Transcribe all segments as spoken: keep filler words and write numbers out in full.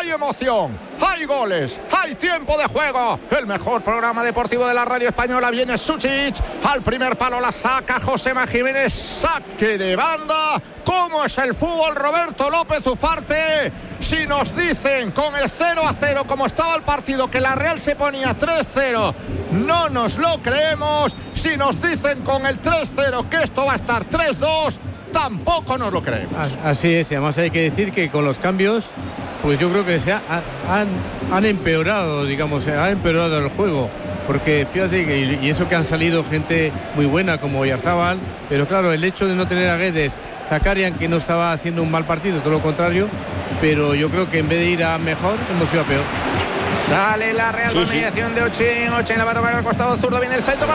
hay emoción, hay goles, hay tiempo de juego. El mejor programa deportivo de la radio española. Viene Suchich, al primer palo la saca Josema Jiménez, saque de banda. ¿Cómo es el fútbol, Roberto López Ufarte? Si nos dicen con el cero a cero como estaba el partido que la Real se ponía tres cero, no nos lo creemos. Si nos dicen con el tres cero que esto va a estar tres dos, tampoco nos lo creemos. Así es, y además hay que decir que con los cambios, pues yo creo que se ha, han, han empeorado, digamos, ha empeorado el juego. Porque fíjate que, y eso que han salido gente muy buena como Oyarzábal, pero claro, el hecho de no tener a Guedes, Zakarian, que no estaba haciendo un mal partido, todo lo contrario, pero yo creo que en vez de ir a mejor, hemos ido a peor. Sale la Real, sí, con mediación sí. de Ochin. Ochin la va a tocar al costado zurdo, viene el centro para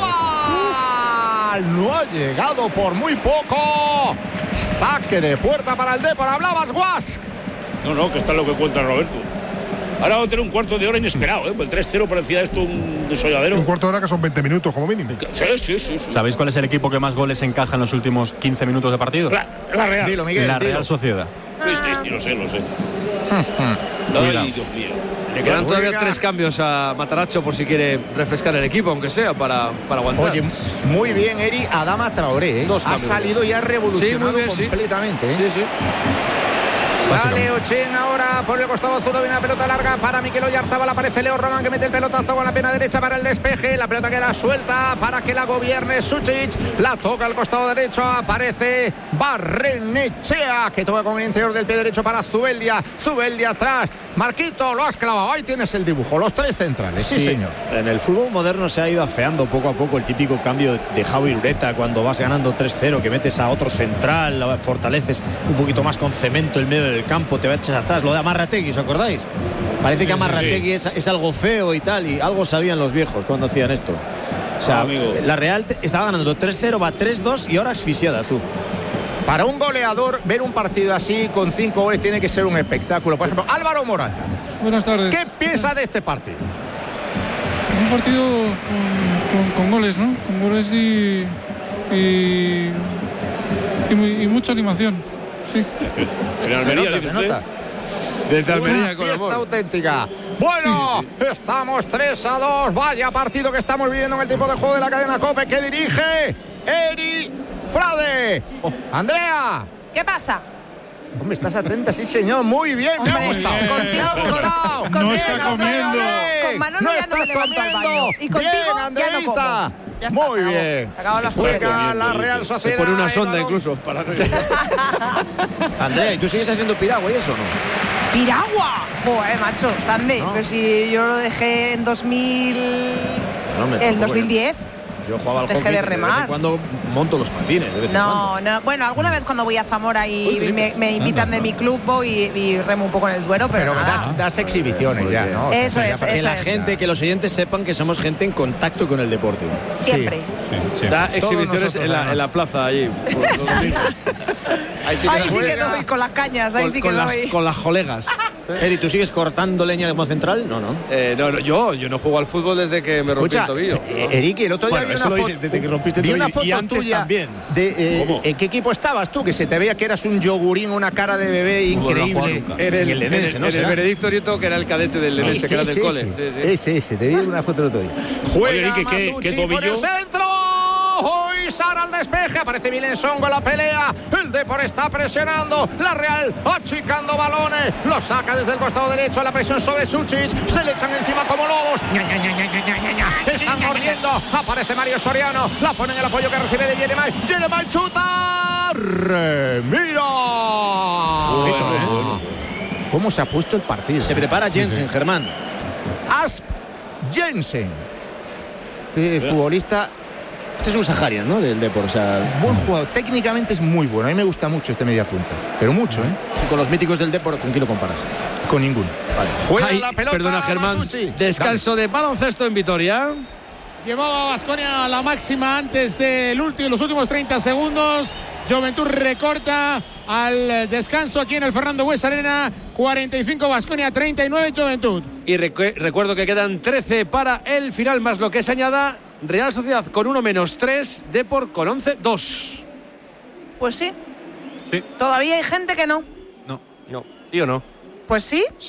Oyarzábal. No ha llegado por muy poco. Saque de puerta para el Depor. Hablabas, Guask. No, no, que está lo que cuenta Roberto. Ahora vamos a tener un cuarto de hora inesperado, ¿eh? El tres cero parecía esto un desolladero. Un cuarto de hora que son veinte minutos como mínimo. Sí, sí, sí, sí. ¿Sabéis cuál es el equipo que más goles encaja en los últimos quince minutos de partido? La, la Real. Dilo, Miguel, la dilo. Real Sociedad. Sí, sí, lo sé, lo sé. Ay, Dios mío. Le quedan todavía Oiga. tres cambios a Mataracho por si quiere refrescar el equipo, aunque sea, para, para aguantar. Oye, muy bien, Eri. Adama Traoré, ¿eh? Ha salido y ha revolucionado sí, bien, completamente. Sí, ¿eh? sí. sí. Sale Ochin ahora por el costado zurdo, viene una pelota larga para Mikel Oyarzábal, aparece Leo Román que mete el pelotazo con la pierna derecha para el despeje, la pelota queda suelta para que la gobierne Suchich, la toca al costado derecho, aparece Barrenechea que toca con el interior del pie derecho para Zubeldia, Zubeldia atrás, Marquito, lo has clavado, ahí tienes el dibujo, los tres centrales, sí, sí señor. En el fútbol moderno se ha ido afeando poco a poco el típico cambio de Javi Ureta cuando vas ganando tres cero, que metes a otro central, fortaleces un poquito más con cemento el medio del campo, te echas atrás, lo de Amarrategui, ¿os acordáis? Parece que Amarrategui es, es algo feo y tal, y algo sabían los viejos cuando hacían esto. O sea, oh, la Real estaba ganando tres cero, va tres dos y ahora asfixiada, tú. Para un goleador, ver un partido así con cinco goles tiene que ser un espectáculo. Por ejemplo, Álvaro Morata. Buenas tardes. ¿Qué piensa de este partido? Un partido con, con, con goles, ¿no? Con goles y, y, y, y mucha animación. Sí. En Almería, se nota, se nota. Desde Almería, una con fiesta amor. auténtica. Bueno, sí, sí. Estamos tres a dos. Vaya partido que estamos viviendo en el tiempo de juego de la cadena COPE que dirige Eri Frade. Oh. Andrea. ¿Qué pasa? Hombre, estás atenta, sí señor, muy bien, Hombre, me ha gustado. bien. Contigo, Me ha gustado. No bien, está Andrea, comiendo. bien. Con Manolo no ya no me levanto al baño. Y contigo bien, ya no Andreita. como. Ya está, muy se bien. Se acabó las Juega la Real Sociedad. Se pone una sonda incluso para Andrea, ¿y tú sigues haciendo piragua y eso o no? ¡Piragua! Joder, macho, Sandy. No. Pero si yo lo dejé en dos mil... No, me el dos mil diez. Yo jugaba al Dejé hockey, de remar. de vez en cuando monto los patines, de vez en No, cuando. no. Bueno, alguna vez cuando voy a Zamora y Uy, me, me invitan anda, de mi club voy y, y remo un poco en el Duero, pero, Pero nada. das, das exhibiciones ya, ¿no? Eso O sea, es, ya Que eso la es. gente, que los oyentes sepan que somos gente en contacto con el deporte. Siempre. Sí, sí. Da Todos exhibiciones nosotros, en la, además. en la plaza allí. Por los domingos. Ahí sí que, Ahí sí que juega. doy con las cañas, ahí con, sí que con las, doy. con las colegas. Eri, ¿tú sigues cortando leña como central? No, no. Eh, no, no, yo, yo no juego al fútbol desde que me rompí Escucha, el tobillo. eh, Eric, el otro día Bueno, vi eso una lo foto, dices desde que rompiste el vi una tobillo foto y antes tuya también. de eh, ¿Cómo? ¿en qué equipo estabas tú? Que se te veía que eras un yogurín, una cara de bebé increíble. En el, En el Lenense, en el- ¿no? en el ¿Será? Benedicto Nieto, que era el cadete del Lenense, que era del cole. Sí, sí. Ese, ese, te vi una foto el otro día. Juega Oye, ¿qué- qué- Matucci qué por el tobillo? centro. Hoy Sara al despeje, aparece Vilensón con la pelea. El Depor está presionando. La Real achicando balones. Lo saca desde el costado derecho. La presión sobre Suchich. Se le echan encima como lobos. Ña, ña, ña, ña, ña, ña, ña. Están mordiendo. Aparece Mario Soriano. La pone en el apoyo que recibe de Jeremai. Jeremai chuta. Remira. Ojito, ¿eh? ¿Cómo se ha puesto el partido? Se prepara Jensen, Germán. Asp Jensen. Este futbolista, Este es un Saharian, ¿no? Del Depor, o sea... buen jugador. Técnicamente es muy bueno. A mí me gusta mucho este media punta. Pero mucho, ¿eh? Si con los míticos del Depor, ¿con quién lo comparas? Con ninguno. Vale. Juega Ay, la pelota. perdona, Germán. Matucci. Descanso de baloncesto en Vitoria. Llevaba a Baskonia la máxima antes de los últimos treinta segundos. Juventud recorta al descanso aquí en el Fernando Buesa Arena. cuarenta y cinco Baskonia, treinta y nueve Juventud. Y recu- recuerdo que quedan trece para el final, más lo que se añada. Real Sociedad con uno menos tres, Depor con once dos. Pues sí. Sí. Todavía hay gente que no. No. No, ¿sí o no? Pues sí.